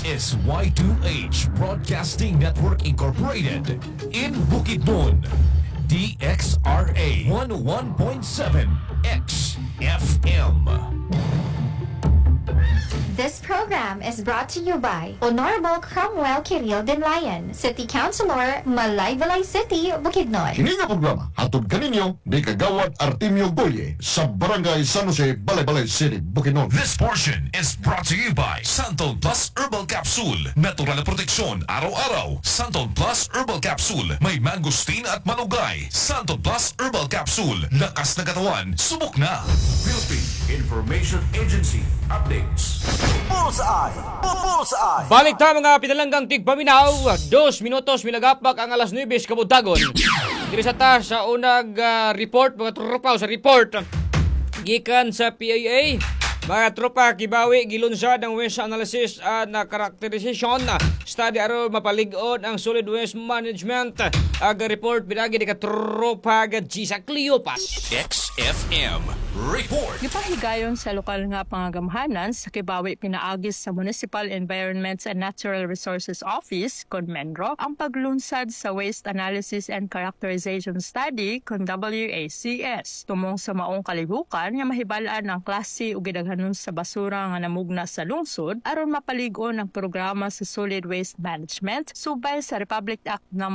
is Y2H Broadcasting Network Incorporated in Bukidnon. DXRA 101.7 XFM. This program is brought to you by Honorable Cromwell Kiril Denlayan, City Councilor, Malaybalay City, Bukidnon. Kini nga programa hatod kaninyo ni Kagawad Artemio Goye sa Barangay San Jose, Balay City, Bukidnon. This portion is brought to you by Santon Plus Herbal Capsule. Natural na proteksyon araw-araw. Santon Plus Herbal Capsule. May mangosteen at malunggay. Santon Plus Herbal Capsule. Lakas na katawan. Subok na. Philippine Information Agency. Updates. Bullseye! Bullseye! Balik ta mga pinalanggang tigpaminaw, 2 minutos milagapak ang alas 9 kabuntagon. Diri sa ta sa unang report, mga tropa sa report gikan sa PAA. Mga tropa kibawi gilunsad ang waste analysis at characterization study aron mapalig-on ang solid waste management. Aga report pinagi di ka tropa Gisa Cleopas. XFM Report. Gipahigayon sa lokal nga pangagamhanan sa kibawi pinaagis sa Municipal Environments and Natural Resources Office, CONMENRO, ang paglunsad sa Waste Analysis and Characterization Study, WACS, tumong sa maong kalihukan nga mahibalaan ang klase o gidaghanon sa basura nga namugna sa lungsod aron mapalig-on ang programa sa solid waste management subay sa Republic Act No.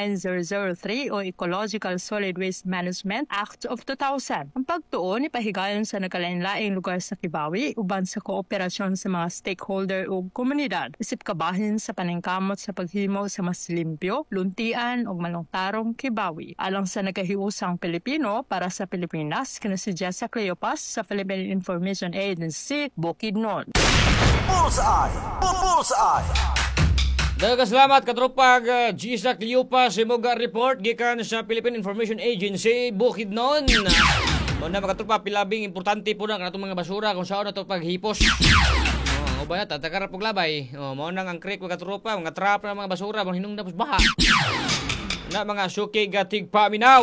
9003 o Ecological Solid Waste Management Act of 2000. Ang pagtuon ipahigayon sa nagkalain-laing lugar sa Kibawi uban sa kooperasyon sa mga stakeholder ug komunidad isip kabahin sa paningkamot sa paghimo sa mas limpyo, luntian ug malungtarong Kibawi. Alang sa nagahiusang Pilipino para sa Pilipinas, kina si Jessa Cleopas sa Philippine Information Agency, Bukidnon. Bullseye! Bullseye! Salamat katropag Gisa Cleopas sa mga report gikan sa Philippine Information Agency, Bukidnon. Muna mga katropa, pilabing importante po na kanatong mga basura kung saan na ito paghipos. O ba na, tatakara pong labay. Muna ang creek mga katropa, mga trap na mga basura, mga hinong napos baha. Na mga suki gatig paminaw.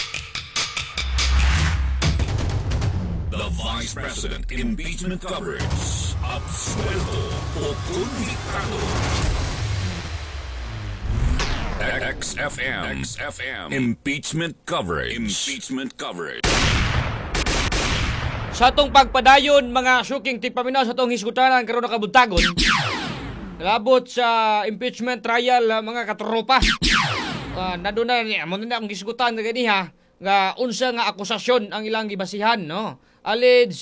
The Vice President Impeachment Coverage. Absuelto o convictado. XFM Impeachment Coverage. Impeachment Coverage. Sa atong pagpadayon, mga suking tigpaminaw sa atong hisgutanan karon na kabuntagon. Labot sa impeachment trial, mga katropa. Naduna niya, muna na akong hisgutan na ganiha, nga unsa nga akusasyon ang ilang gibasihan, no? Alleged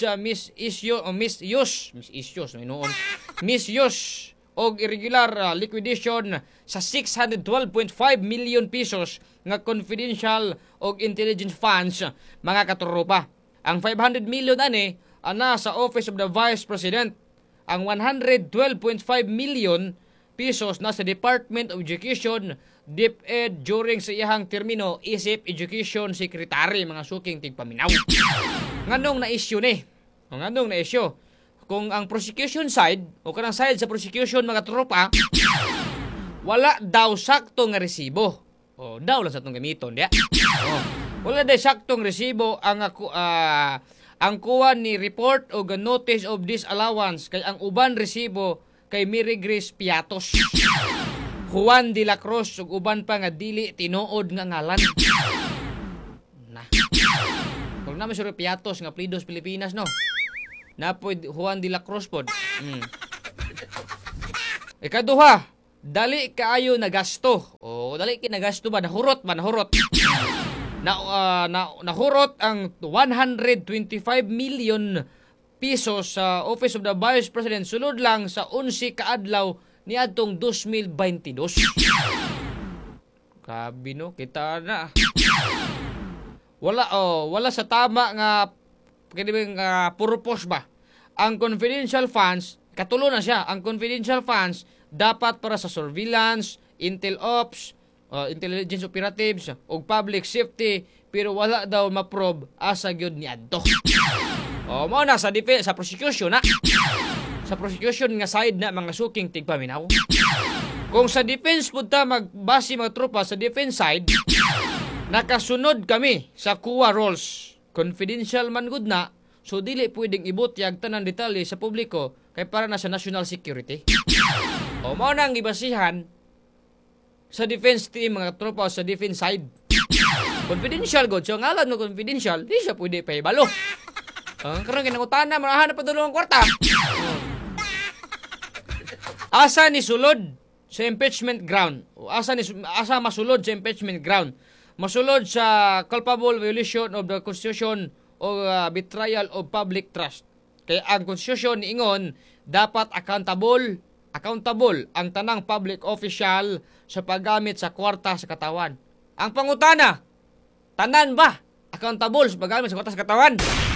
misuse o irregular liquidation sa 612.5 million pesos nga confidential o intelligence funds, mga katropa. Ang 500 million ani ana sa Office of the Vice President. Ang 112.5 million pesos na sa Department of Education, DepEd, during sa iyang termino isip Education Secretary, mga suking tigpaminaw. Nganong na issue ni? Nganong na issue? Kung ang prosecution side o kanang side sa prosecution, mga tropa, wala daw sakto nga resibo. O daw lang sa itong gamiton, diya. Wala daw saktong resibo ang kuha ni report o notice of disallowance kay ang uban resibo kay Mary Grace Piatos, Juan de la Cruz ug uban pa nga dili tinuod nga ngalan. Na. Kung naman sure Piatos nga Plidos Pilipinas, no. Napoy Juan de la Cruz pod. Ikaduha, dali kaayo na gasto. O dali kinagasto ba nahurot. Nahurot ang 125 million pesos sa Office of the Vice President sulod lang sa 11 kaadlaw niadtong 2022. Grabe no, kita na. Wala sa tama nga kinibing purpose ba. Ang confidential funds, katulo na siya. Ang confidential funds dapat para sa surveillance, intel ops, intelligence operatives o public safety, pero wala daw ma-probe asa gyud niadto. Mao na sa sa prosecution na. Sa prosecution nga side na mga suking tigpaminaw. Kung sa defense pud ta magbase mga tropa sa defense side, nakasunod kami sa kuha rules. Confidential man gud na, so dili pwedeng ibutyag tanan detalye sa publiko kay para na sa national security. O mao nang gibasihan sa defense team mga tropa sa defense side. Confidential god. So ngalan mo confidential, di siya pwede pahibalo. Karon kinangutana marahan na padulong ang kwarta. Asa ni sulod sa impeachment ground? Asa masulod sa impeachment ground? Masulod sa culpable violation of the Constitution o betrayal of public trust. Kaya ang Constitution niingon dapat accountable ang tanang public official sa paggamit sa kwarta sa katawan. Ang pangutana, tanan ba accountable sa paggamit sa kwarta sa katawan?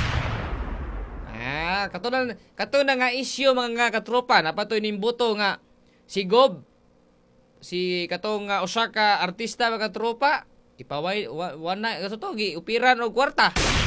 Katuna nga isyu mga katropa, napatoy nimbuto nga si Gob, si katong Osaka artista mga katropa, ipaway wana kato giupiran og kwarta.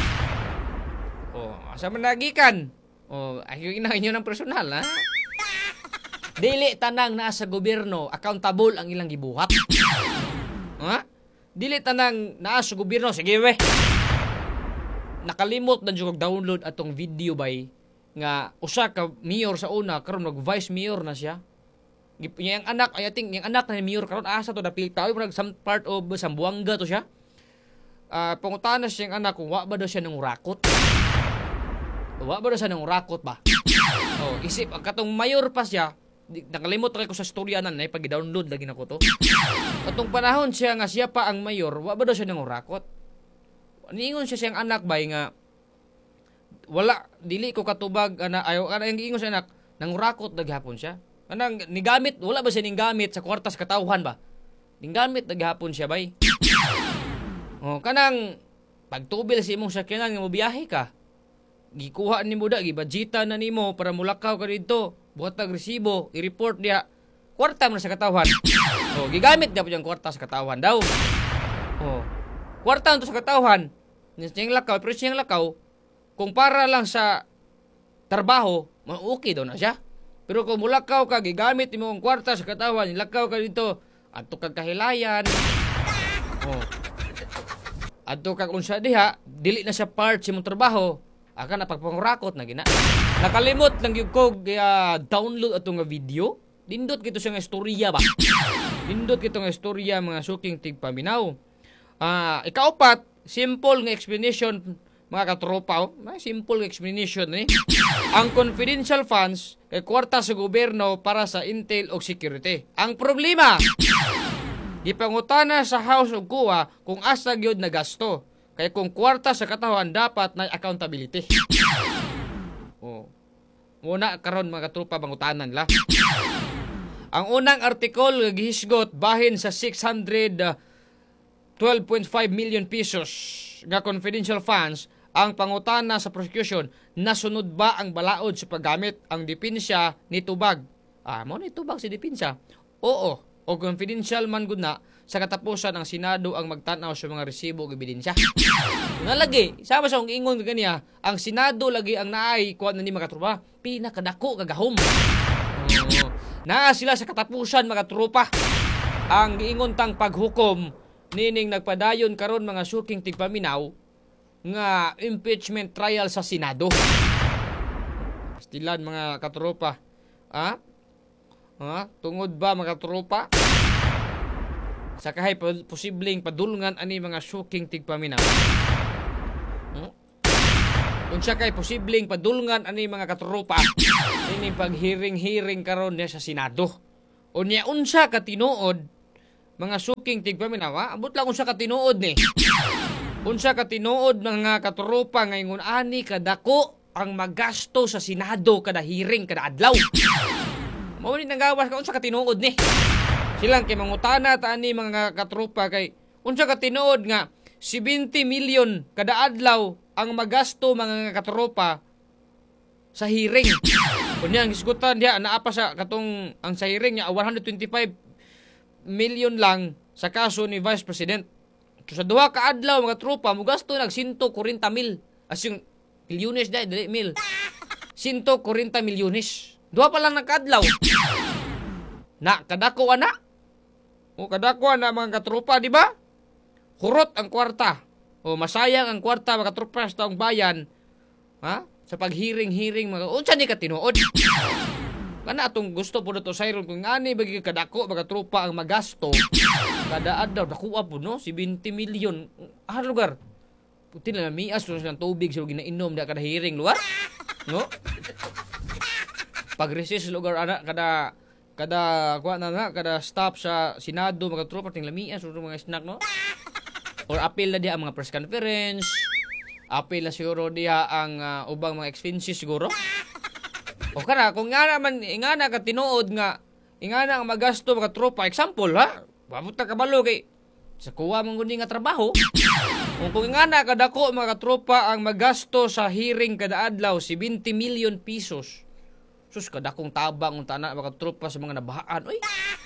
Asa man nagikan? Ayo inyo ng personal ha. Dili tanang naa sa gobyerno accountable ang ilang gibuhat. Ha? Dili tanang naa sa gobyerno sige we. Nakalimot na jud download atong video bay nga usa ka mayor sa una karon nag vice mayor na siya. Yang anak I think yang anak na ni mayor karon asa to dapil tawo murag some part of Sambuanga to siya. Pangutana siyang anak kung wa ba daw siya nang urakot. Wa ba daw siya nang urakot ba? Isip ang katong mayor pa siya. Nakalimot ko sa storyanan na pag-download lagi na ko to. Atong panahon siya nga siya pa ang mayor, wa ba daw siya nang urakot? Niingon siya siyang anak bay nga wala dili ko katubag ayo ang giingon sa anak nang urakot daghapon siya. Kanang nigamit wala ba siya ning gamit sa kwarta sa katawhan ba? Ning gamit daghapon siya bay. Kanang pagtubil sa imong sakyanan nga mobiyahe ka. Gikuha nimo da gibudgetan na nimo para mulakaw ka didto. Buhatag resibo, i-report dia. Kwarta mo na sa katawhan. Gigamit daw yung kwarta sa katawhan daw. Kwarta nito sa katawhan. Siyang lakaw, pero siyang lakaw, kung para lang sa trabaho, okay daw na siya. Pero kung mulakaw ka, gigamit mo ang kwarta sa katawhan, lakaw ka dito, ato kag kahilayan. Ato kag unsa diha, dili na siya part sa imong trabaho. Aka na pagpangurakot na gina. Nakalimot lang yung ko download atong nga video. Dindot kito siya nga istorya ba? Dindot kito nga istorya mga suking tigpaminaw. Ikaapat, simple nga explanation mga katropa. Simple nga explanation ni. Ang confidential funds kay kwarta sa gobyerno para sa intel o security. Ang problema, gipangutana sa House of Kuwa kung asa gyud na gasto. Kaya kung kwarta sa katawan, dapat na accountability. Muna karon mga katropa bangutanan la. Ang unang article gihisgot bahin sa 612.5 million pesos nga confidential funds. Ang pangutana sa prosecution, nasunod ba ang balaod sa paggamit ang dipensya ni Tubag? Mo ni Tubag si dipensya? Oo. O confidential man gud na sa katapusan ang Senado ang magtanaw sa mga resibo ug ebidensya. Nalagi, sama sa akong ingon kaniya, ang Senado lagi ang naay kuan na ni mga tropa, pinakadako kagahom. Naa sila sa katapusan mga tropa. Ang giingon tang paghukom nining nagpadayon karon mga suking tigpaminaw nga impeachment trial sa Senado. Stilan mga katropa. Tungod ba mga tropa? Sa kahay posibleng padulngan ani mga suking tigpaminaw. Kung siya kay posibleng padulngan ani mga katropa ini paghiring-hiring karon niya sa Senado. Unya unsa ka tinuod mga suking tigpaminaw, abot lang unsa ka tinuod ni. Unsa ka tinuod mga katropa ngayon ani kadako ang magasto sa Senado kada hearing kada adlaw. Mao ni nanggawas ka unsa ka tinuod ni. Silang kay mangutana ta ani mga katropa kay unsa ka tinuod nga 70 million kada adlaw ang magasto mga katropa sa hearing. Kunya ang hisgutan diha naa pa sa katong ang sa hearing nya 125 million lang sa kaso ni Vice President. So, sa duha ka adlaw mga tropa mo gasto nag 140 mil. As yung milyones dili mil. 140 milyones. Duha pa lang nagkadlaw. Na kadako ana. O kadako ana mga katropa, di ba? Hurot ang kwarta. O masayang ang kwarta mga katropa sa taong bayan. Sa paghiring-hiring mga unsa ni ka tinuod? Kana atong gusto po to Siron kung ani bagi kadako mga tropa ang magasto kada adlaw dakuha po no 70 million lugar. Puti na mias ng tubig sa ginainom da kada hearing lugar. No? Pag recess lugar ana kada kuha na kada stop sa Senado mga tropa ting lamias mga snack no. Or appeal na diha ang mga press conference. Appeal na siguro diha ang ubang mga expenses siguro. O kana kung nga na ka tinuod nga ingana ang magasto mga tropa example ha pabuta ka balo kay sa kuha mong guni nga trabaho kung ingana kadako mga tropa ang magasto sa hearing kada adlaw 70 million pesos sus kadakong tabang unta na mga tropa sa mga nabahaan oy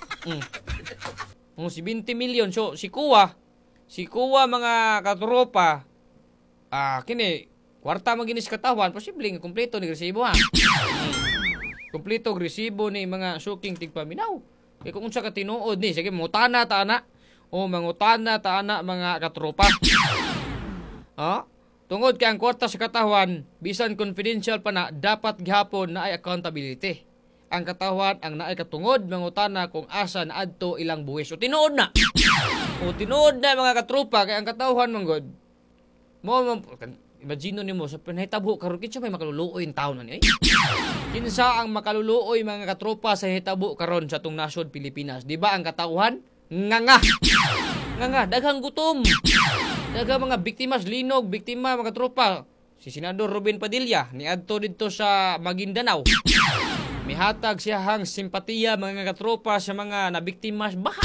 70 million so si kuha mga katropa kini kwarta maginis katawan posible nga kompleto ni resibo ha. Kompleto resibo ni mga suking tigpaminaw. Kaya kung unsa ka tinuod ni sige mangutana ta ana o mangutana ta ana mga katropa. Tungod kay ang kwarta sa katawan bisan confidential pa na dapat gihapon na ay accountability. Ang katawan ang naay katungod mangutana kung asa na adto ilang buwis. O tinuod na. Mga katropa kay ang katawan manggod imagine nimo sa pinahitabo karon kinsa may makaluluoy in taon ani kinsa ang makaluluoy mga katropa sa hitabo karon sa tong nasod Pilipinas di ba ang katauhan nga daghang gutom daghang mga biktima mga tropa si Senador Ruben Padilla niadto didto sa Maguindanao mihatag siya hang simpatiya mga katropa sa mga nabiktima baha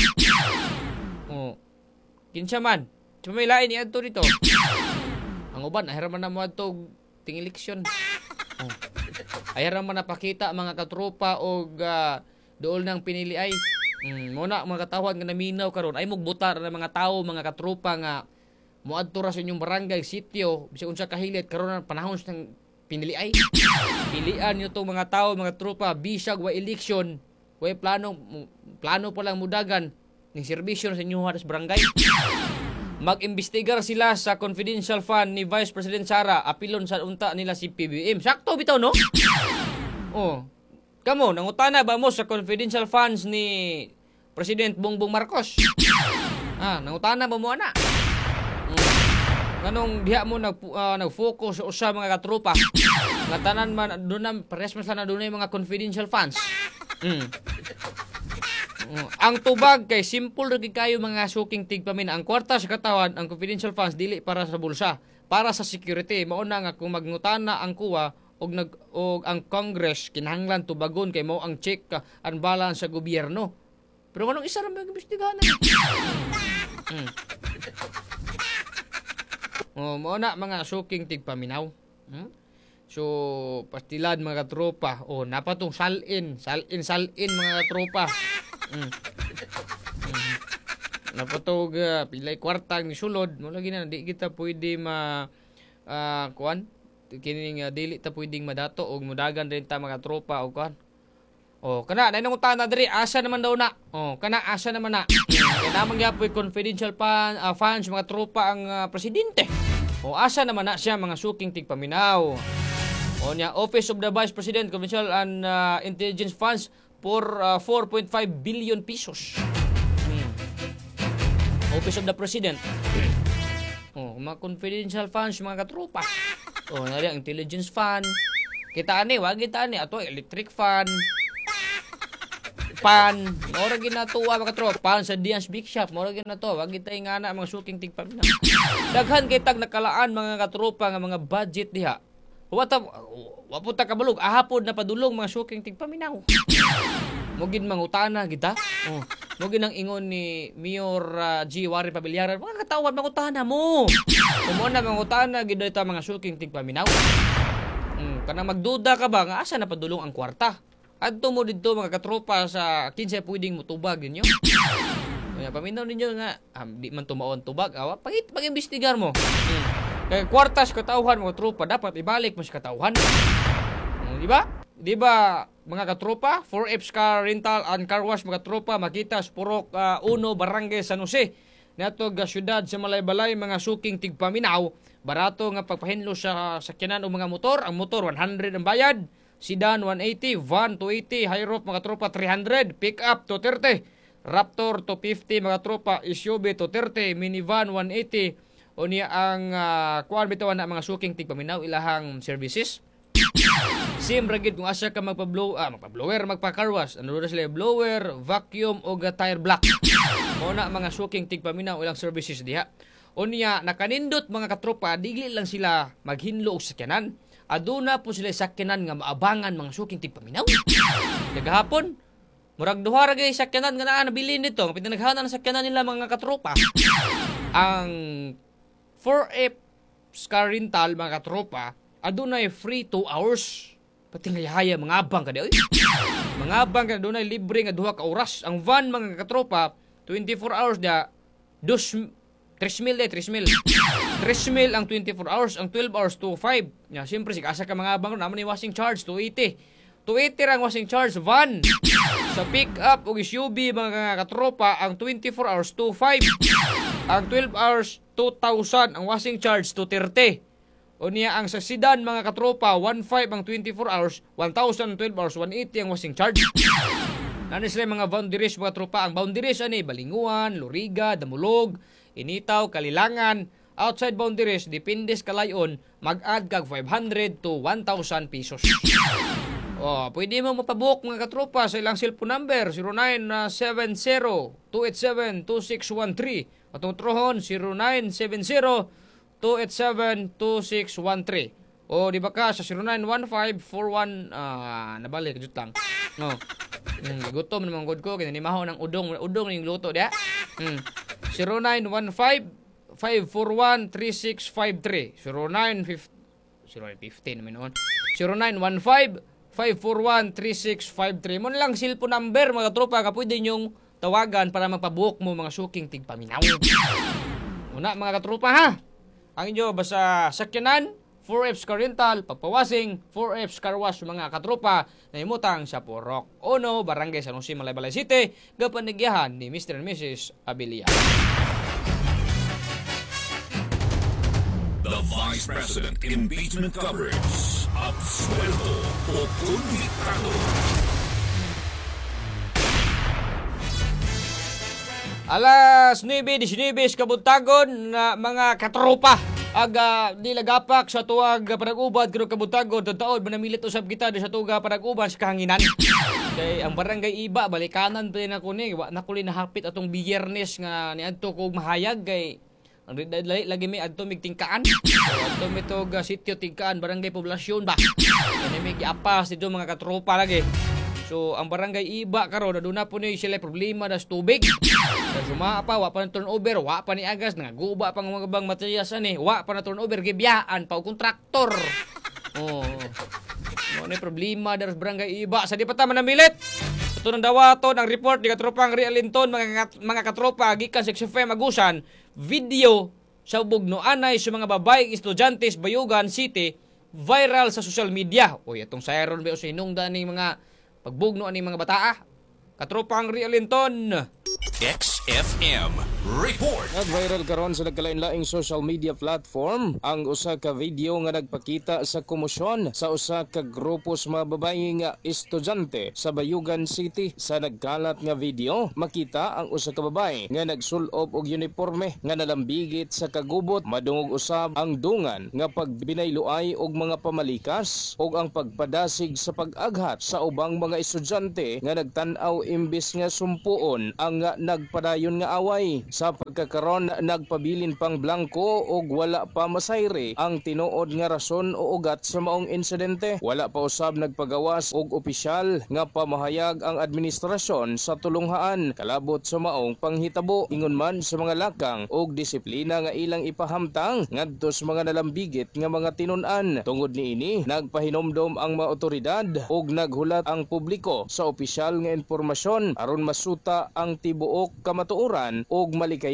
kinsa man may lain niadto dito. Ang uban, ahiraman na mo ito ting eleksyon. Ahiraman na pakita mga katropa o dool ng pinili ay. Muna mga katawhan nga naminaw karon ay mugbutar na mga tao, mga katropa nga muadto ra sa inyong barangay, sitio, bisag unsa kahilit karon ang panahon ng pinili ay. Pilian niyo tong mga tao, mga tropa, bisag wa eleksyon, way plano pa lang mudagan ng serbisyo sa inyong sa barangay. Mag-imbestigar sila sa confidential fund ni Vice President Sara. Apilon sa unta nila si PBM. Sakto bitaw, no? Kamo, nangutana ba mo sa confidential funds ni President Bongbong Marcos? Nangutana ba mo, ana? Ganong diha mo nag-focus sa mga katropa. Nga tanan man, doon pares man sana doon mga confidential funds. Ang tubag kay simple ra kayo mga suking tigpamin ang kwarta sa katawan ang confidential funds dili para sa bulsa para sa security mao na nga kung magnutana ang kuwa og ang Congress kinahanglan tubagon kay mao ang check and balance sa gobyerno pero anong isa ra mag-imbestigahan mao na mga suking tigpaminaw so pastilan mga tropa napatong salin mga tropa napatog pilay kwartang ni sulod mo lagi na di kita pwede kuan kining dili ta pwedeng madato og mudagan din ta mga tropa og kuan kana nay nang utana diri asa naman daw na kana asa naman na kay namang gyapon confidential funds mga tropa ang presidente asa naman na siya mga suking tigpaminaw nya Office of the Vice President Confidential and Intelligence Funds for 4.5 billion pesos. Office of the President. Mga confidential funds, mga katropa. Nari ang intelligence fund. Kita ani, wag kita ani. Ato, electric fund. Pan. Mora ginatuwa, mga katropa. Pan sa Dian's Big Shop. Mora ginatuwa. Wag kita nga na, mga suking tigpamina. Daghan kitag nakalaan, mga katropa, nga mga budget diha. Waputa kabalog ahapod na padulong mga suking tigpaminaw. Mugin mangutana kita. Mugin ang ingon ni Mayor G. Warren Pabilyaran. Mga katawan mangutana mo. Kumuna mangutana gid ta mga suking tigpaminaw. Kanang magduda ka ba nga asa na padulong ang kwarta? Adto mo didto mga katropa sa 15 pwedeng mutubag ninyo. Paminaw ninyo nga di man tumaon tubag. Pag-imbestigar mo. Kaya kwartas katauhan mga tropa dapat ibalik mo sa katauhan. Di ba mga katropa 4Fs car rental and car wash mga tropa makita sa Purok 1 Barangay San Jose nato ga syudad sa Malaybalay mga suking tigpaminaw barato nga pagpahinlo sa sakyanan o mga motor ang motor 100 ang bayad Sedan 180, van 280, high roof mga tropa 300, pick-up 230, Raptor 250 mga tropa, SUV 230, minivan 180. O niya ang kuan bitawan na mga suking tigpaminaw ilahang services. Sim ragid kung asa ka magpa-blower, magpa-carwash. Ano na sila blower, vacuum o tire block. Muna mga suking tigpaminaw ilang services diha. O niya nakanindot mga katropa, digli lang sila maghinlo og sakyanan. Aduna po sila sakyanan nga maabangan mga suking tigpaminaw. Nagahapon murag duha ra gay sakyanan nga naa nabilin nito, pinanaghanan ng sakyanan nila mga katropa. Ang 4F car rental mga katropa, adunay free 2 hours. Pati ngayahaya mga abang ka di oy. Mga abang ka adunay libre nga duha ka oras. Ang van mga katropa 24 hours da 3,000 3,000 ang 24 hours, ang 12 hours 2,500. Ya, siyempre sig asa ka mga abang naman ni washing charge 280. 280 ang washing charge van. Sa pick up o SUV mga katropa ang 24 hours 2,500. Ang 12 hours 2,000 ang washing charge 230. O niya ang sa sedan mga katropa 1,500 ang 24 hours, 1,000 ang 12 hours, 180 ang washing charge. Nani sila mga boundaries mga tropa. Ang boundaries ani Balinguan, Loriga, Damulog, Initaw, Kalilangan. Outside boundaries depende sa kalayon mag-add kag 500 to 1,000 pesos. Pwede mo mapabook mga katropa sa ilang cellphone number 0970-287-2613 at trohon 0970-287-2613 o di ba ka sa 0915-41 nabalik jud lang no. Gutom naman gud ko kaya nimaho ng udong ning luto dia. 0915-541-3653 0915 naman noon 0915-541-3653 mo lang cellphone number mga tropa ka pwede nyong tawagan para magpabuok mo mga suking tigpaminaw. Una mga katropa ha. Ang inyo basta sakyanan 4F car rental, pagpawasing 4F car wash mga katropa na imutang sa Purok Ono, Barangay San Jose, Malaybalay City, gapanigyahan ni Mr. and Mrs. Abilia. The Vice President Impeachment Coverage. Absuelto o konbiktado. Alas 9:19 kabuntagon na mga katropa. Aga nilagapak sa tuwag panag-ubad karo kabuntagon taon manamilit usab kita sa tuga panag-uban sa kahanginan. Kay ang barangay iba balikanan pa na kuni wa na kuli nahapit atong Biyernes nga niadto kog mahayag kay ang lagi may adto mig tingkaan. Adto mitog sitio tingkaan barangay poblasyon ba. Kani mig apas dito mga katropa lagi. So ang barangay iba karon aduna po ni sila problema das tubig. Suma pa wa pa na turnover, wa pa ni agas nangaguba pang mga bang materyas ani, wa pa na turnover gibiyaan pa og kontraktor. Mo ni problema daros barangay iba sa di pa ta manamilit. Ito nang dawaton ang report ni katropang Realinton mga katropa gikan sa XFM Agusan, video sa bugno anay sa mga babaeng estudyante sa Bayugan City viral sa social media. Oy atong sayron ba sa hinungdan ni mga pagbugno ani mga bataa. Katropang Realinton. XFM Report. Nag-viral karon sa nagkalain-laing social media platform ang usa ka video nga nagpakita sa komosyon sa usa ka grupo sa mga babaeng estudyante sa Bayugan City. Sa nagkalat nga video, makita ang usa ka babae nga nagsul-ob og uniforme nga nalambigit sa kagubot. Madungog usab ang dungan nga pagbinayloay og mga pamalikas og ang pagpadasig sa pag-aghat sa ubang mga estudyante nga nagtan-aw imbis nga sumpuon ang nagpadayon nga away. Sa pagkakaron nagpabilin pang blanco og wala pa masayre ang tinuod nga rason o ugat sa maong insidente. Wala pa usab nagpagawas og opisyal nga pamahayag ang administrasyon sa tulunghaan kalabot sa maong panghitabo. Ingon man sa mga lakang og disiplina nga ilang ipahamtang ngadto sa mga nalambigit nga mga tinun-an. Tungod niini nagpahinomdom ang mga otoridad og naghulat ang publiko sa opisyal nga impormasyon aron masuta ang tibuok kamatuoran og malikaya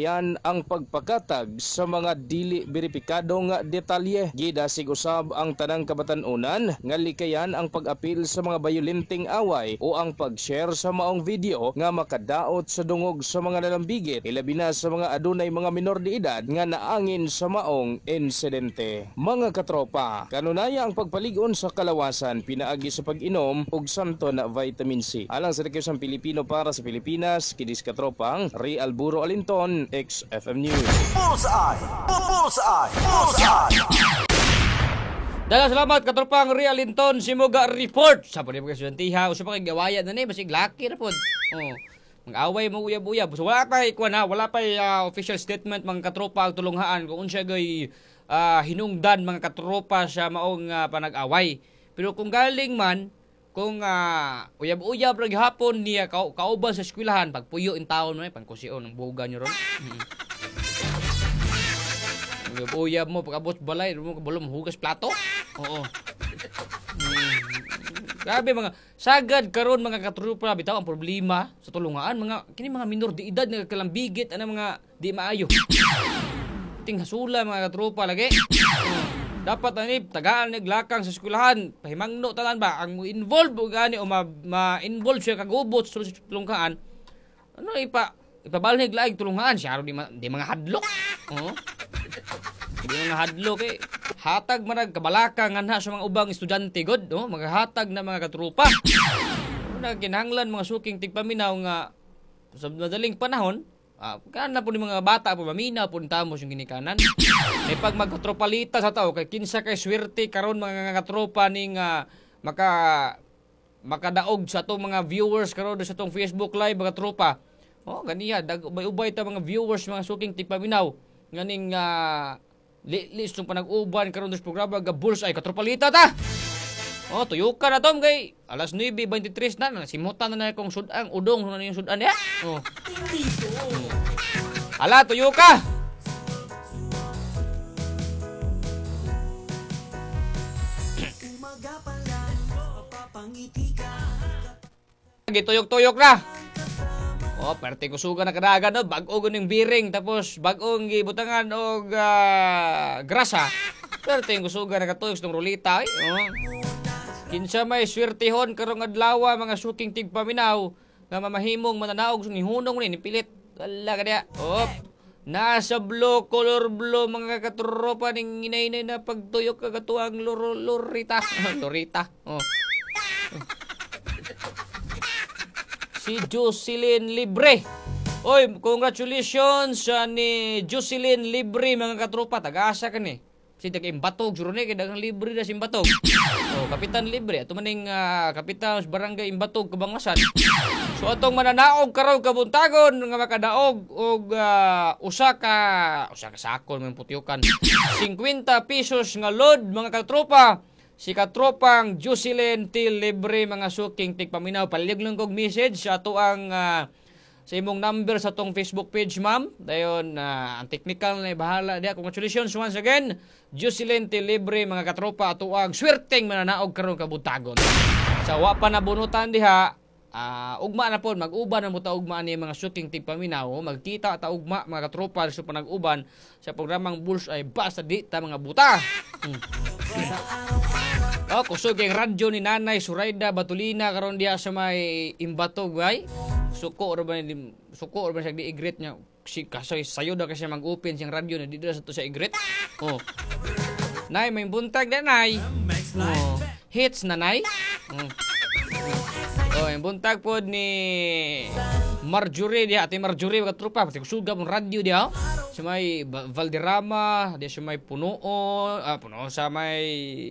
nalikayan ang pagpakatag sa mga dili beripikado nga detalye. Gidasig usab ang tanang kabatan-unan nga likayan ang pag-apil sa mga bayolenteng away o ang pag-share sa maong video nga makadaot sa dungog sa mga nalambigit, ilabi na sa mga adunay mga minor de edad nga naangin sa maong insidente. Mga katropa, kanunaya ang pagpaligon sa kalawasan pinaagi sa pag-inom og santo na vitamin C. Alang sa rekyosang Pilipino para sa Pilipinas, kidis katropang Ray Alburo Alinton, XFM News. Bullseye! Bullseye! Bullseye! Daghang salamat katropang Ray Alinton Simuga report. Sa pud mga estudyante usa pa kay gawayan na ni basig laki ra pod. Oh. Mag-away mo uyab-uyab. So wala pay official statement mga katropa ang tulunghaan kung unsa gay hinungdan mga katropa sa maong panag-away. Pero kung galing man kung uyab-uyab ra gihapon niya kauban sa eskwelahan pagpuyo in taon mo pangkusion ng buga nyo ron. Uyab mo pag-abot balay mo kabulom hugas plato. Oo. Grabe mga sagad karon mga katropa bitaw ang problema sa tulungaan mga minor de edad nga kalambigit ana mga di maayo. Ting hasula mga katropa lagi. Dapat ani tagaan naglakang sa eskwelahan pahimangno tanan ba ang mo-involve og gani o ma-involve siya kagubot sa tulunghaan. Ano ipabalhig laig tulunghaan siya di mga hadlok. Oo. Di mga hadlok hatag manag kabalaka nganha sa mga ubang estudyante god, no? Maghatag na mga katropa. Una kinahanglan mga suking tigpaminaw nga sa madaling panahon, kana po ni mga bata po maminaw po tamos yung ginikanan. May pag magkatropalita sa tao kay kinsa kay swerte karon mga katropa ning makadaog sa atong mga viewers karon sa atong Facebook live mga tropa. Oh, ganiya ubay ta mga viewers mga suking tigpaminaw nganing list yung panag-uban karon sa programa ga Bullseye katropalita ta. Oh, tuyuka na tom kay alas 9:23 na simutan na kong sudang udong na yung sudan ya. Oh. Ala tuyuka. Gituyok-tuyok na. Oh, perte ko suga na kadagan no, bag-o ning biring tapos bag-ong gibutangan og grasa. Perte ko suga na katuyok sa rulita. Oh. Kinsa may swertehon karong adlaw mga suking tigpaminaw nga mamahimong mananaog ni hunong ni pilit. Wala ka dia. Oh. Nasa blue, color blue mga katropa ning inay-inay na pagtuyok kagatuang lorita. Lorita. Oh. Si Jocelyn Libre. Oy, congratulations ni Jocelyn Libre mga katropa. Taga-asa ka ni. Si Imbatog, suro ni, kaya dagang libre na si Imbatog. Oh, Kapitan Libre. Ito maning Kapitan sa Barangay Imbatog, Kabanglasan. So, atong mananaog karon kabuntagon nga makadaog og usa ka sakol mga putyukan. 50 pesos nga load mga katropa. Si katropang Jocelyn T. Libre mga suking tigpaminaw. Palig lang kong message sa ato ang sa imong number sa tong Facebook page, ma'am. Dayon, ang technical na bahala diya. Congratulations once again. Jocelyn T. Libre mga katropa ato ang swerteng mananaog karon kabuntagon. Sa wa pa nabunutan diha, ugma na po, mag-uban na mo ta ugma ni mga suking tigpaminaw. Magkita ta ugma mga katropa sa panag-uban sa programang Bullseye basta di ta mga buta. Oh, kusog yung radyo ni Nanay Suraida Batulina karon diha sa may Imbatog ay. Suko or ba siya di-igret niya. Kasoy sayo daw kasi mag-open siyang radyo na dito sa to sa igret. Oh. Nay, may buntag na nay. Oh. Hits na nay. Oh, yung buntag po ni Marjorie diha, ati Marjorie mga trupa, pati kusuga mong radyo diha. Sa may Valderrama, diha sa may Punoon, sa may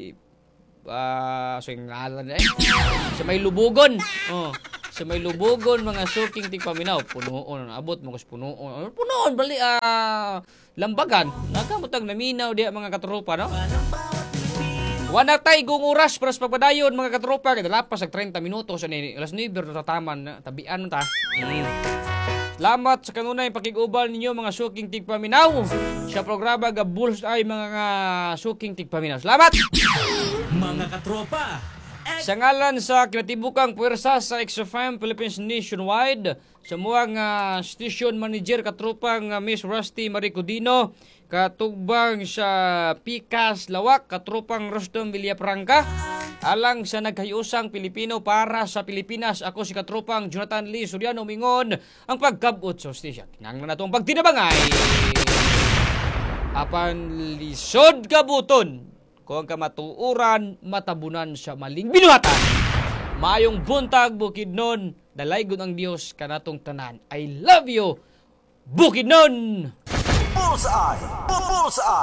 sa may Lubugon. Oh. Sa may Lubugon mga suking tigpaminaw, Punoon, abot mo kas Punoon. Punoon bali Lambagan. Nakamutag naminaw diha mga katropa, no? Wala tay gong oras para sa pagpadayon mga katropa, kada lapas ag 30 minutos ani alas 9 na tataman na tabian ta. Salamat sa kanunay pakig-uban ninyo mga suking tigpaminaw sa programa ga Bullseye mga suking tigpaminaw. Salamat. Mga katropa, Sa ngalan sa kinatibukang puwersa sa XFM Philippines Nationwide, sa muang station manager katropang Miss Rusty Maricodino, katugbang sa Picas Lawak, katropang Rostom Villafranca, alang sa naghayusang Pilipino para sa Pilipinas, ako si katropang Jonathan Lee Soriano Mingon, ang pagkabot sa station. Nang na itong pagtinabangay, apan lisod kabuton, kung kamatuuran, matabunan sa maling binuhatan. Maayong buntag, Bukidnon, dalaygon ang Diyos kanatong tanan. I love you, Bukidnon! Bullseye! Bullseye!